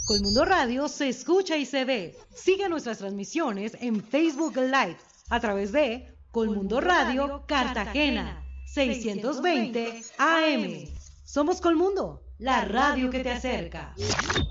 Colmundo Radio se escucha y se ve. Sigue nuestras transmisiones en Facebook Live a través de Colmundo Radio Cartagena 620 AM. Somos Colmundo, la radio que te acerca.